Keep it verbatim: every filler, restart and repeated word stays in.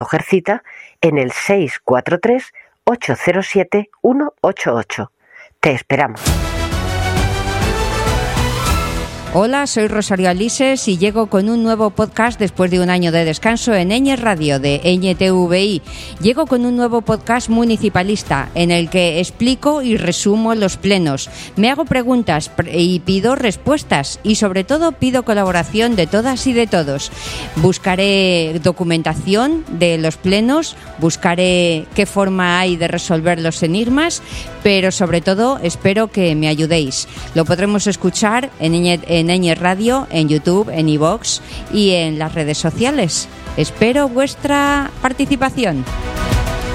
coger cita en el seis cuatro tres, ocho cero siete, uno ocho ocho. Te esperamos. Hola, soy Rosario Alises y llego con un nuevo podcast después de un año de descanso en Eñe Radio de Eñe T V I. Llego con un nuevo podcast municipalista en el que explico y resumo los plenos. Me hago preguntas y pido respuestas y sobre todo pido colaboración de todas y de todos. Buscaré documentación de los plenos, buscaré qué forma hay de resolver los enigmas, pero sobre todo espero que me ayudéis. Lo podremos escuchar en Eñe, en Eñe Radio, en YouTube, en iVoox y en las redes sociales. Espero vuestra participación.